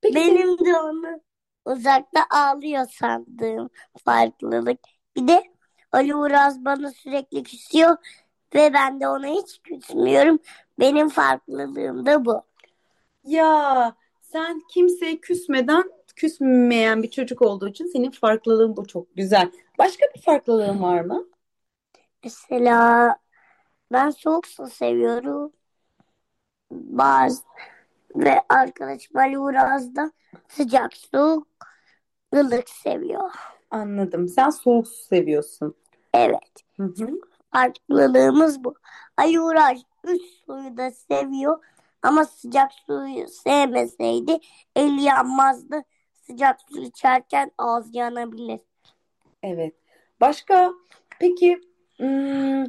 Peki senin... Benim de onu uzakta ağlıyor sandığım farklılık. Bir de Ali Uraz bana sürekli küsüyor ve ben de ona hiç küsmüyorum. Benim farklılığım da bu. Ya sen kimseye küsmeyen bir çocuk olduğu için senin farklılığın bu, çok güzel. Başka bir farklılığın var mı? Mesela ben soğuk su seviyorum. Bazı ve arkadaşım Ali Uraz da sıcak su, ılık seviyor. Anladım. Sen soğuk su seviyorsun. Evet, Hı hı. farklılığımız bu. Ali Uraz üst suyu da seviyor ama sıcak suyu sevmeseydi eli yanmazdı. Sıcak su içerken ağız yanabilir. Evet. Başka peki, hmm,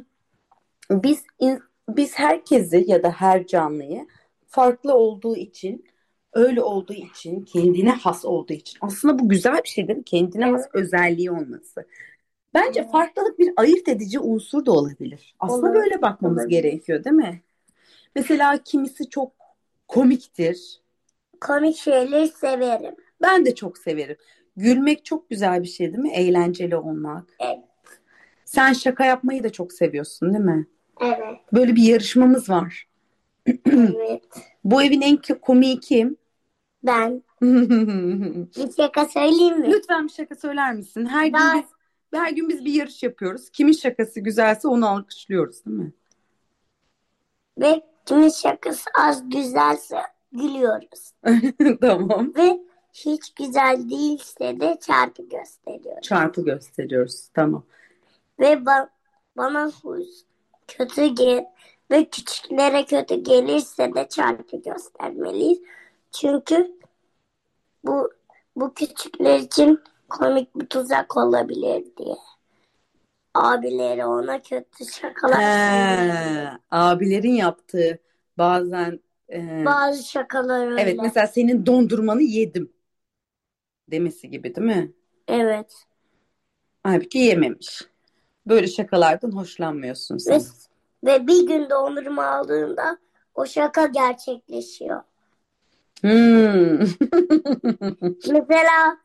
biz herkesi ya da her canlıyı farklı olduğu için, öyle olduğu için, kendine has olduğu için, aslında bu güzel bir şey değil mi? Kendine has Evet, özelliği olması. Bence evet. farklılık bir ayırt edici unsur da olabilir. Aslında Olur, böyle bakmamız olabilir. gerekiyor, değil mi? Mesela kimisi çok komiktir. Komik şeyleri severim. Ben de çok severim. Gülmek çok güzel bir şey, değil mi? Eğlenceli olmak. Evet, Sen şaka yapmayı da çok seviyorsun, değil mi? evet, Böyle bir yarışmamız var. evet. Bu evin en komiği kim? Ben bir şaka söyleyeyim mi? Lütfen bir şaka söyler misin? Daha Her gün biz bir yarış yapıyoruz. Kimin şakası güzelse onu alkışlıyoruz, değil mi? ve kimin şakası az güzelse gülüyoruz. Tamam. Ve hiç güzel değilse de çarpı gösteriyoruz. Çarpı gösteriyoruz. Tamam. Ve bana kötü ve küçüklere kötü gelirse de çarpı göstermeliyiz. Çünkü bu bu küçükler için komik bir tuzak olabilir diye. Abileri ona kötü He, şakalar söylüyor. abilerin yaptığı bazen, e, Bazı şakalar evet, öyle. mesela senin dondurmanı yedim demesi gibi, değil mi? Evet. Halbuki yememiş. Böyle şakalardan hoşlanmıyorsun Ve, sen. ve bir gün dondurma aldığında o şaka gerçekleşiyor. Hmm. Mesela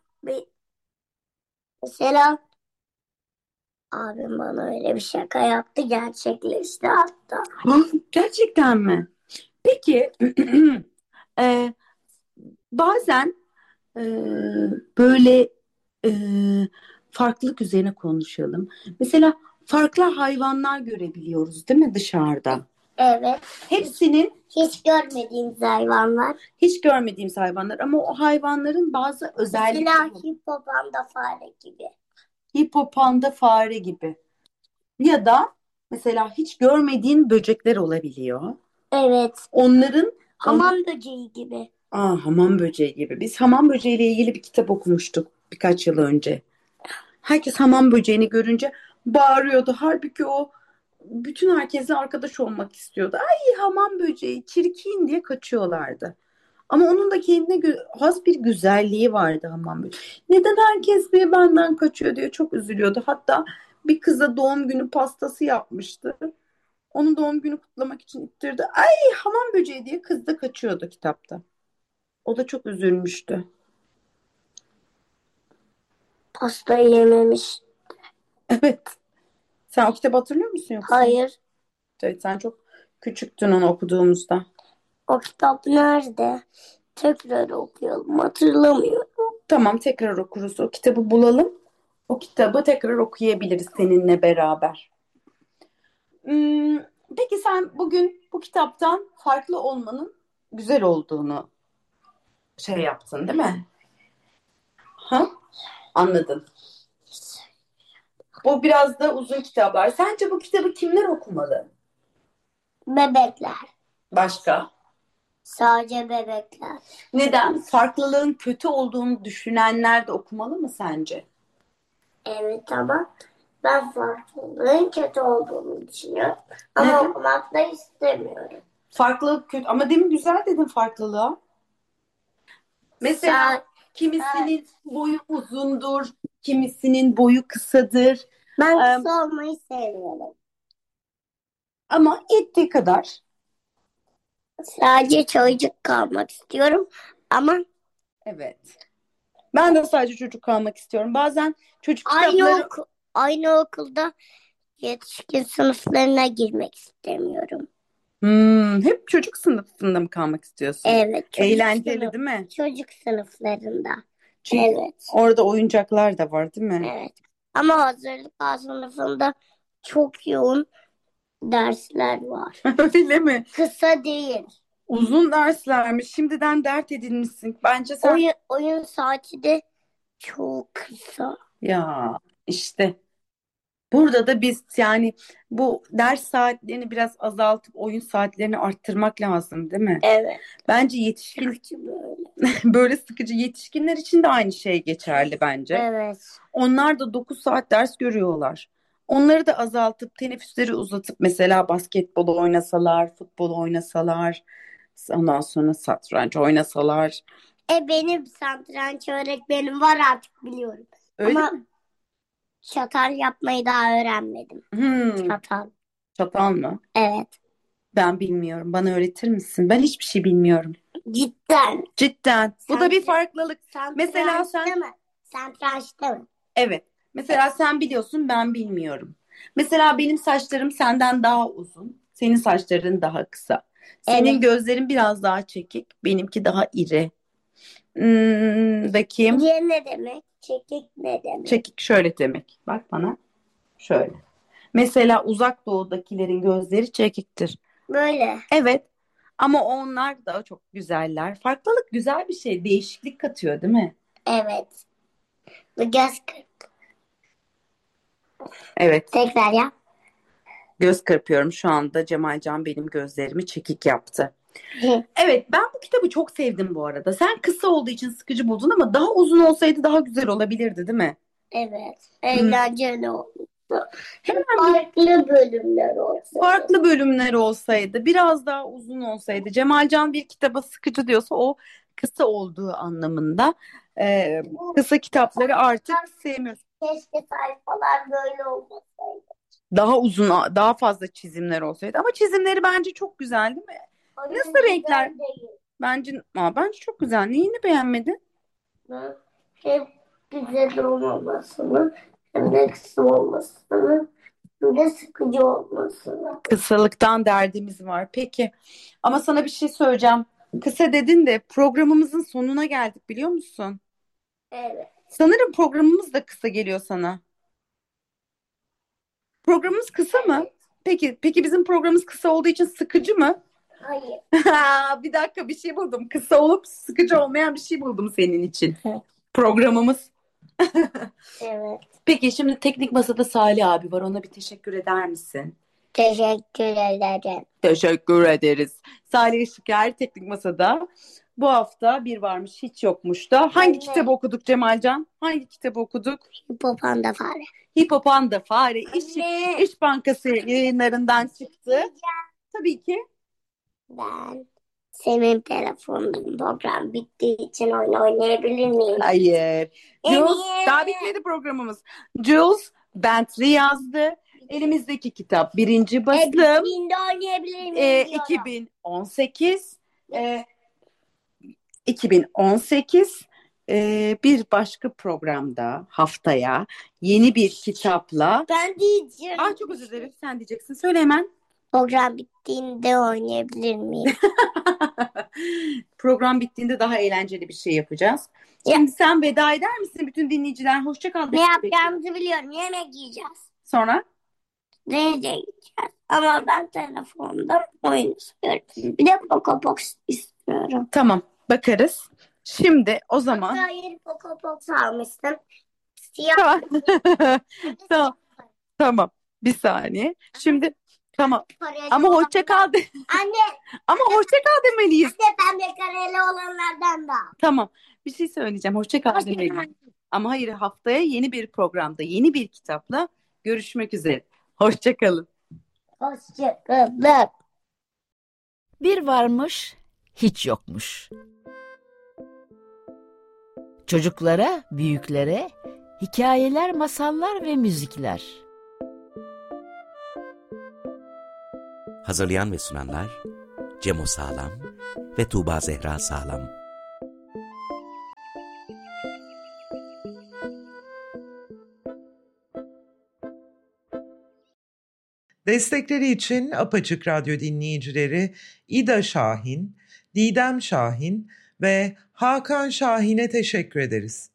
mesela abim bana öyle bir şaka yaptı gerçekleşti hatta. Gerçekten mi? Peki, e, bazen, e, böyle, e, farklılık üzerine konuşalım. Mesela farklı hayvanlar görebiliyoruz, değil mi, dışarıda? Evet. Hepsinin Hiç görmediğimiz hayvanlar. hiç görmediğimiz hayvanlar, ama o hayvanların bazı Mesela özellikleri var. hipopanda fare gibi. Hipopanda fare gibi. Ya da mesela hiç görmediğin böcekler olabiliyor. Evet. Onların on, Hamam böceği gibi. hamam böceği gibi. Biz hamam böceğiyle ilgili bir kitap okumuştuk birkaç yıl önce. Herkes hamam böceğini görünce bağırıyordu. Halbuki o bütün herkesle arkadaş olmak istiyordu. Ay, hamam böceği çirkin diye kaçıyorlardı. Ama onun da kendine has bir güzelliği vardı hamam böceği. Neden herkes diye benden kaçıyor diye çok üzülüyordu. Hatta bir kıza doğum günü pastası yapmıştı. Onun doğum günü kutlamak için ittirdi. Ay, hamam böceği diye kız da kaçıyordu kitapta. O da çok üzülmüştü. Pastayı yememiş. Evet. Sen o kitabı hatırlıyor musun yoksa? Hayır. Evet, sen çok küçüktün onu okuduğumuzda. O kitap nerede? Tekrar okuyalım. Hatırlamıyorum. Tamam, tekrar okuruz. O kitabı bulalım. O kitabı tekrar okuyabiliriz seninle beraber. Hmm, peki sen bugün bu kitaptan farklı olmanın güzel olduğunu şey yaptın, değil mi? Ha? Anladın. Bu biraz da uzun kitaplar. Sence bu kitabı kimler okumalı? Bebekler. Başka? Sadece bebekler. Neden? Farklılığın kötü olduğunu düşünenler de okumalı mı sence? Evet ama ben farklılığın kötü olduğunu düşünüyorum. Ama Neden? okumak da istemiyorum. Farklılık kötü. Ama demin güzel dedin farklılığa. Mesela Sa kimisinin boyu uzundur, kimisinin boyu kısadır. Ben Ee, kısa olmayı sevmiyorum. Ama yettiği kadar. Sadece çocuk kalmak istiyorum. Ama Evet. Ben de sadece çocuk kalmak istiyorum. Bazen çocuk Aynı kitapları... aynı okulda yetişkin sınıflarına girmek istemiyorum. Hep çocuk sınıfında mı kalmak istiyorsun? Evet, Eğlenceli değil mi? çocuk sınıflarında. Çünkü Evet, orada oyuncaklar da var değil mi? evet. Ama hazırlık A sınıfında çok yoğun dersler var. Öyle mi? Kısa değil. Uzun derslermiş. Şimdiden dert edinmişsin. Bence sen... Oyun saati de çok kısa. Ya işte burada da biz yani bu ders saatlerini biraz azaltıp oyun saatlerini arttırmak lazım değil mi? Evet. Bence yetişkin Sıkıcı böyle. böyle sıkıcı, yetişkinler için de aynı şey geçerli bence. Evet. Onlar da 9 saat ders görüyorlar. Onları da azaltıp teneffüsleri uzatıp mesela basketbol oynasalar, futbol oynasalar, ondan sonra satranç oynasalar. Benim satranç öğretmenim var artık biliyorum. Öyle Ama mi? çatal yapmayı daha öğrenmedim. Çatal. Çatal mı? Evet. Ben bilmiyorum. Bana öğretir misin? Ben hiçbir şey bilmiyorum. Cidden. Cidden. Bu da bir farklılık. Mesela Satrançta sen... mı? Satrançta mı? Evet. Mesela sen biliyorsun, ben bilmiyorum. Mesela benim saçlarım senden daha uzun. Senin saçların daha kısa. Senin Evet. gözlerin biraz daha çekik. Benimki daha iri. Bakayım. Diye ne demek? Çekik ne demek? Çekik şöyle demek. Bak bana. Şöyle. Mesela uzak doğudakilerin gözleri çekiktir. Böyle. Evet. Ama onlar da çok güzeller. Farklılık güzel bir şey. Değişiklik katıyor, değil mi? Evet. Bu göz kırp. Evet. Tekrar yap. Göz kırpıyorum şu anda. Cemalcan benim gözlerimi çekik yaptı. Evet, ben bu kitabı çok sevdim bu arada. Sen kısa olduğu için sıkıcı buldun ama daha uzun olsaydı daha güzel olabilirdi, değil mi? Evet. Eğlenceli oldu. Hemen Farklı bölümler olsun. farklı bölümler olsaydı, biraz daha uzun olsaydı. Cemalcan bir kitaba sıkıcı diyorsa o kısa olduğu anlamında. Kısa kitapları artık sevmiyoruz. Keşke sayfalar böyle olmasaydı. Daha uzun, daha fazla çizimler olsaydı. Ama çizimleri bence çok güzel, değil mi? Nasıl renkler? Değil. Bence çok güzel. Neyini beğenmedin? Hem güzel olmamasını hem de kısa olmasını hem de sıkıcı olmasını. Kısalıktan derdimiz var. Peki. Ama sana bir şey söyleyeceğim. Kısa dedin de programımızın sonuna geldik, biliyor musun? Evet. Sanırım programımız da kısa geliyor sana. Programımız kısa mı? Peki bizim programımız kısa olduğu için sıkıcı mı? Hayır. Bir dakika, bir şey buldum. Kısa olup sıkıcı olmayan bir şey buldum senin için. Evet. Programımız. Evet. Peki şimdi teknik masada Salih abi var. Ona bir teşekkür eder misin? Teşekkür ederim. Teşekkür ederiz. Salih Işıker teknik masada. Bu hafta bir varmış hiç yokmuş da. Hangi Anne. kitabı okuduk Cemalcan? Hangi kitabı okuduk? Hipopanda fare. Hipopanda Fare. Anne. İş Bankası yayınlarından çıktı. Tabii ki. Ben senin telefonun program bittiği için oyun oynayabilir miyim? Hayır. Jules, Evet. daha bitmedi programımız. Jules Bentley yazdı. Elimizdeki kitap birinci basım. Bittiğinde oynayabilir miyim diyorum. 2018. 2018 bir başka programda haftaya yeni bir kitapla. Ben diyeceğim. Çok özür dilerim, sen diyeceksin. Söyle hemen. Program bittiğinde oynayabilir miyim? Program bittiğinde daha eğlenceli bir şey yapacağız. Şimdi sen veda eder misin? Bütün dinleyiciler hoşça kal. Ne yapacağımızı biliyorum. Yemek yiyeceğiz. Sonra? Denize gideceğiz. Ama ben telefonda oyun istiyorum. Bir de Pocopox istiyorum. Tamam, bakarız. Şimdi o zaman. Hayır, Pocopox almıştım. Tamam. Siyah. Tamam. Tamam. Bir saniye. Şimdi tamam. Kareli Ama hoşça kal de. Anne. Ama hoşça kal demeliyiz. Anne pembe kareli olanlardan da. Tamam. Bir şey söyleyeceğim. Hoşça kal Hoşça demeliyiz. kal. Ama hayır, haftaya yeni bir programda, yeni bir kitapla görüşmek üzere. Hoşça kalın. Hoşça kalın. Bir varmış, hiç yokmuş. Çocuklara, büyüklere hikayeler, masallar ve müzikler. Hazırlayan ve sunanlar Cemo Sağlam ve Tuğba Zehra Sağlam. Destekleri için Apaçık Radyo dinleyicileri İda Şahin, Didem Şahin ve Hakan Şahin'e teşekkür ederiz.